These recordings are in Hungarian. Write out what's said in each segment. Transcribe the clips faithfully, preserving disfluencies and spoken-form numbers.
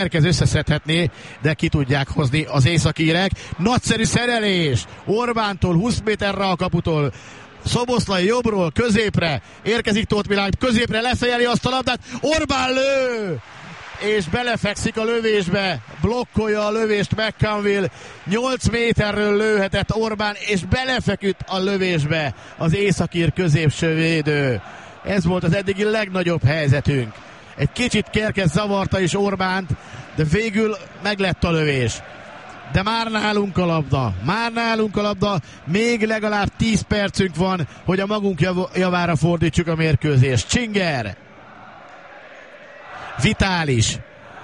Kerkez összeszedhetné, de ki tudják hozni az északírek. Nagyszerű szerelés Orbántól, húsz méterre a kaputól. Szoboszlai jobbról középre, érkezik Tóth Milán, középre lefejeli azt a labdát, Orbán lő! És belefekszik a lövésbe, blokkolja a lövést McConville, nyolc méterről lőhetett Orbán, és belefeküdt a lövésbe az északír középső védő. Ez volt az eddigi legnagyobb helyzetünk. Egy kicsit Kerkez zavarta is Orbánt, de végül meglett a lövés. De már nálunk a labda, már nálunk a labda, még legalább tíz percünk van, hogy a magunk jav- javára fordítsuk a mérkőzést. Csinger, Vitális,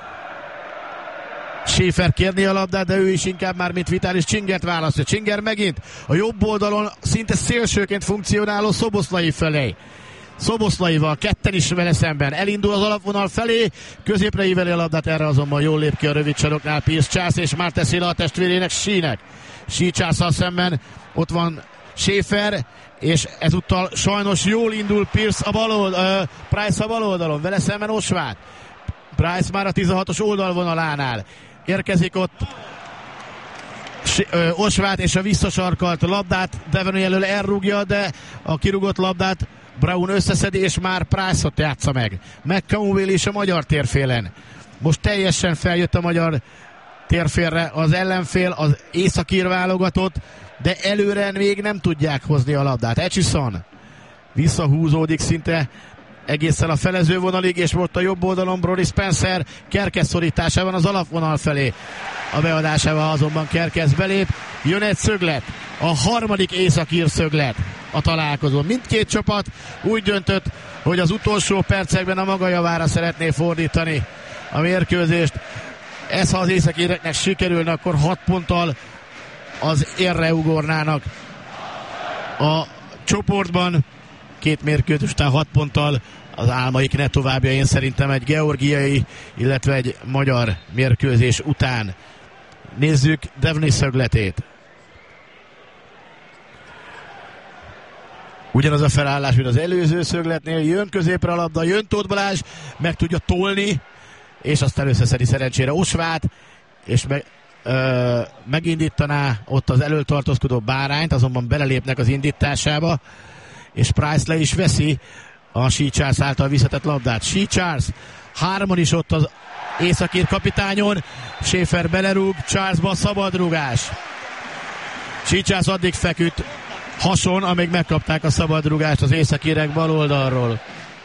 Schäfer kérni a labdát, de ő is inkább már, mint Vitális, Csingert választja. Csinger megint a jobb oldalon szinte szélsőként funkcionáló Szoboszlai felé. Szoboszlaival ketten is vele szemben. Elindul az alapvonal felé, középre íveli a labdát, erre azonban jól lép ki a rövid saroknál Pierce Charles, és már teszi le a testvérének Sínek. Sí Charles-szal szemben ott van Schäfer, és ezúttal sajnos jól indul Pierce a bal oldalon, uh, Price a bal oldalon, vele szemben Osvát. Price már a tizenhatos oldalvonalánál. Érkezik ott Osvát, és a visszasarkalt labdát Devaney elől elrúgja, de a kirúgott labdát Brown összeszedi, és már Price-ot játsza meg. McConville is a magyar térfélen. Most teljesen feljött a magyar térfélre az ellenfél, az északír válogatott, de előre még nem tudják hozni a labdát. Etchison visszahúzódik szinte egészen a felező vonalig, és most a jobb oldalon Brody Spencer Kerkez szorításában az alapvonal felé. A beadásával azonban Kerkez belép, jön egy szöglet, a harmadik északír szöglet a találkozón. Mindkét csapat úgy döntött, hogy az utolsó percekben a maga javára szeretné fordítani a mérkőzést. Ez, ha az északíreknek sikerülne, akkor hat ponttal az érre ugornának a csoportban. Két mérkőzés után hat ponttal az álmaik ne továbbja, én szerintem egy georgiai, illetve egy magyar mérkőzés után. Nézzük Devaney szögletét. Ugyanaz a felállás, mint az előző szögletnél, jön középre a labda, jön Tóth Balázs, meg tudja tolni, és aztán összeszedi szerencsére Osvát, és meg, ö, megindítaná ott az elől tartózkodó Bárányt, azonban belelépnek az indításába, és Price le is veszi a Sí Charles által visszatett labdát. Sí Charles, hárman is ott az északír kapitányon, Schäfer belerúg, Charlesba szabadrugás. Sí Charles addig feküdt hason, amíg megkapták a szabadrugást az északírek bal oldalról.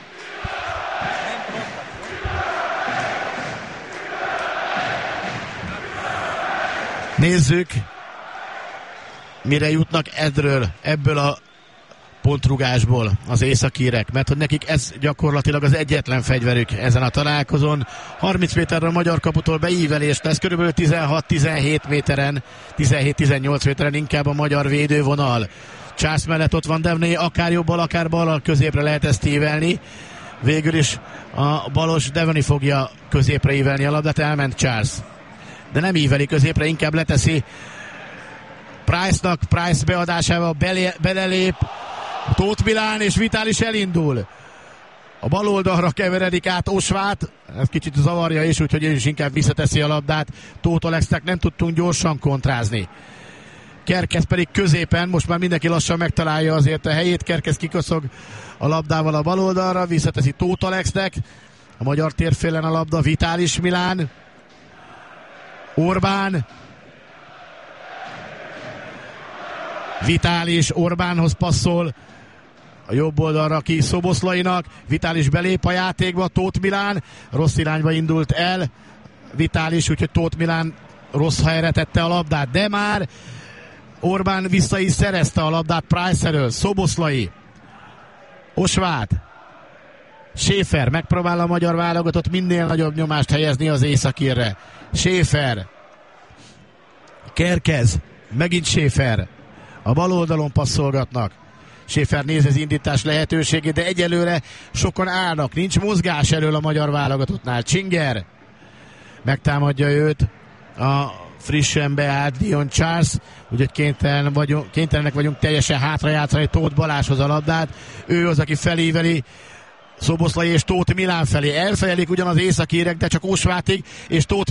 Nézzük, mire jutnak edről, ebből a pontrugásból az északírek, mert hogy nekik ez gyakorlatilag az egyetlen fegyverük ezen a találkozón. harminc méterre a magyar kaputól beívelés lesz, körülbelül tizenhat-tizenhét méteren, tizenhét-tizennyolc méteren inkább a magyar védővonal. Charles mellett ott van Devaney, akár jobbal, akár ballal középre lehet ezt ívelni. Végül is a balos Devaney fogja középre ívelni a labdát, elment Charles. De nem íveli középre, inkább leteszi Price-nak, Price beadásával bele, belelép Tóth Milán, és Vitális elindul. A bal oldalra keveredik át Osvát, ez kicsit zavarja is, úgyhogy ő is inkább visszateszi a labdát. Tóth Alexnek nem tudtunk gyorsan kontrázni. Kerkez pedig középen, most már mindenki lassan megtalálja azért a helyét. Kerkez kikoszog a labdával a bal oldalra, visszateszi Tóth Alexnek. A magyar térfélen a labda, Vitális Milán. Orbán. Vitális Orbánhoz passzol. A jobb oldalra ki Szoboszlainak. Vitális belép a játékba, Tóth Milán rossz irányba indult el. Vitális, úgyhogy Tóth Milán rossz helyre tette a labdát, de már Orbán vissza is szerezte a labdát Price elől. Szoboszlai, Osvát, Schäfer megpróbál a magyar válogatott minél nagyobb nyomást helyezni az északírre. Schäfer, Kerkez, megint Schäfer, a bal oldalon passzolgatnak. Schäfer néz az indítás lehetőségét, de egyelőre sokan állnak, nincs mozgás elől a magyar válogatottnál. Csinger megtámadja őt, a frissen beállt Dion Charles, úgyhogy kénytelen vagyunk, kénytelenek vagyunk teljesen hátrajátszani Tóth Balázshoz a labdát. Ő az, aki felíveli Szoboszlai és Tóth Milán felé. Elfejelik ugyan az északírek, de csak Osvátig, és Tóth